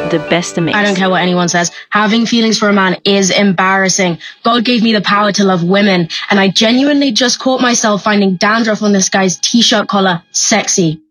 the beste mix. I don't care what anyone says. Having feelings for a man is embarrassing. God gave me the power to love women, and I genuinely just caught myself finding dandruff on this guy's t-shirt collar sexy.